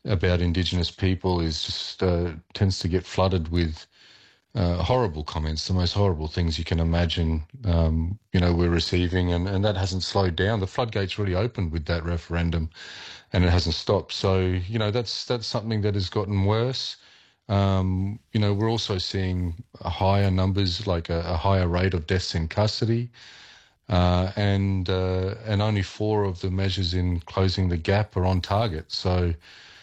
about Indigenous people is just tends to get flooded with horrible comments, the most horrible things you can imagine, we're receiving, and that hasn't slowed down. The floodgates really opened with that referendum, and it hasn't stopped. So, that's something that has gotten worse. We're also seeing higher numbers, like a higher rate of deaths in custody, and only 4 of the measures in closing the gap are on target. So,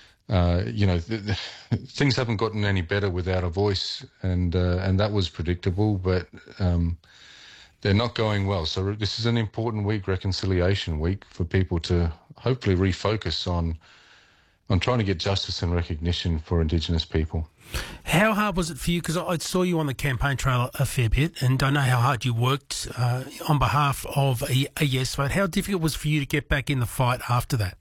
things haven't gotten any better without a voice, and that was predictable, but they're not going well. So this is an important week, Reconciliation Week, for people to hopefully refocus on trying to get justice and recognition for Indigenous people. How hard was it for you? Because I saw you on the campaign trail a fair bit, and I know how hard you worked on behalf of a yes vote. How difficult was it for you to get back in the fight after that?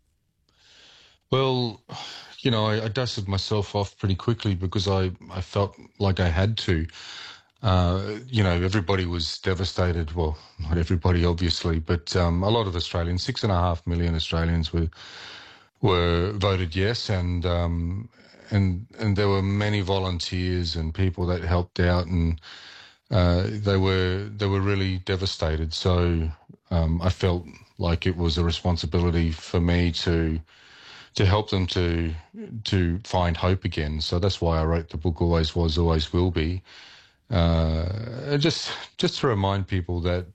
Well, I dusted myself off pretty quickly because I felt like I had to. Everybody was devastated. Well, not everybody, obviously, but a lot of Australians, 6.5 million Australians were voted yes, and there were many volunteers and people that helped out, and they were really devastated. So I felt like it was a responsibility for me to help them to find hope again. So that's why I wrote the book, Always Was, Always Will Be. Just to remind people that,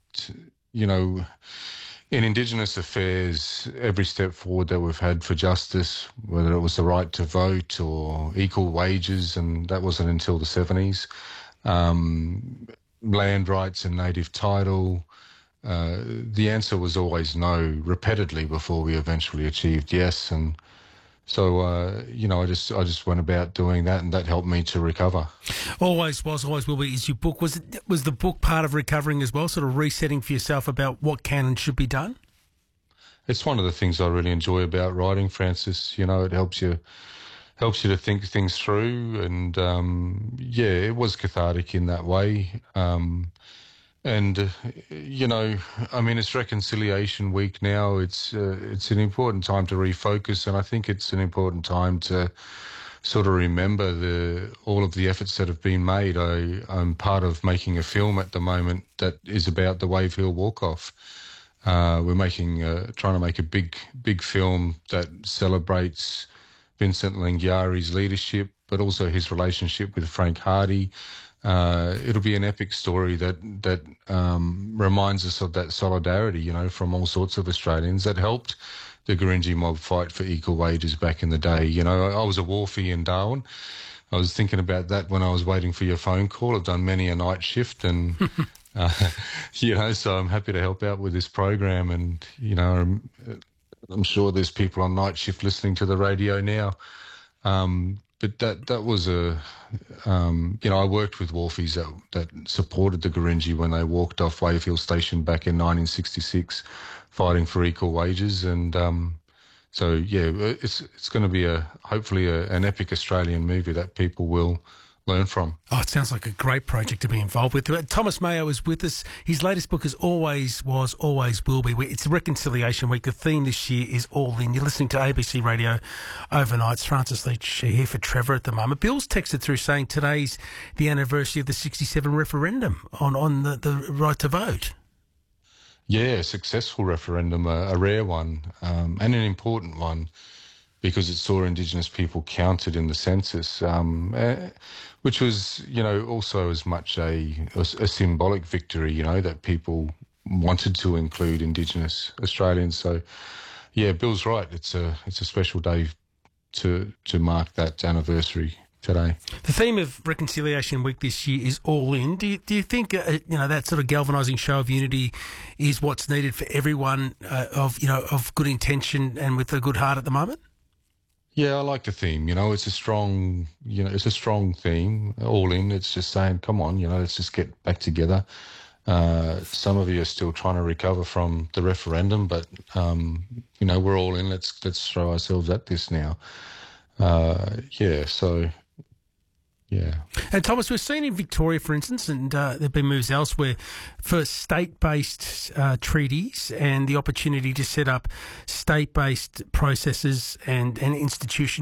in Indigenous affairs, every step forward that we've had for justice, whether it was the right to vote or equal wages, and that wasn't until the 70s, land rights and native title, the answer was always no, repeatedly, before we eventually achieved yes. And so, I just went about doing that, and that helped me to recover. Always Was, Always Will Be is your book. Was the book part of recovering as well, sort of resetting for yourself about what can and should be done? It's one of the things I really enjoy about writing, Francis. It helps you to think things through, and it was cathartic in that way. It's Reconciliation Week now. It's an important time to refocus, and I think it's an important time to sort of remember all of the efforts that have been made. I'm part of making a film at the moment that is about the Wave Hill Walk-Off. We're trying to make a big film that celebrates Vincent Lingiari's leadership, but also his relationship with Frank Hardy. It'll be an epic story that reminds us of that solidarity, from all sorts of Australians that helped the Gurindji mob fight for equal wages back in the day. I was a wharfie in Darwin. I was thinking about that when I was waiting for your phone call. I've done many a night shift, and so I'm happy to help out with this program. And I'm sure there's people on night shift listening to the radio now. But that was I worked with wharfies that supported the Gurindji when they walked off Wave Hill Station back in 1966, fighting for equal wages. And it's going to be hopefully an epic Australian movie that people will learn from. Oh, it sounds like a great project to be involved with. Thomas Mayo is with us. His latest book is Always Was, Always Will Be. It's Reconciliation Week. The theme this year is All In. You're listening to ABC Radio Overnights. Francis Leach here for Trevor at the moment. Bill's texted through saying today's the anniversary of the 67 referendum on the right to vote. Yeah, a successful referendum, a rare one, and an important one, because it saw Indigenous people counted in the census, which was, also as much a symbolic victory, that people wanted to include Indigenous Australians. So, yeah, Bill's right. It's a special day to mark that anniversary today. The theme of Reconciliation Week this year is All In. Do you think that sort of galvanising show of unity is what's needed for everyone of good intention and with a good heart at the moment? Yeah, I like the theme. It's a strong, theme. All in. It's just saying, come on, let's just get back together. Some of you are still trying to recover from the referendum, but we're all in. Let's throw ourselves at this now. Yeah. And Thomas, we've seen in Victoria, for instance, and there have been moves elsewhere for state-based treaties and the opportunity to set up state-based processes and institutions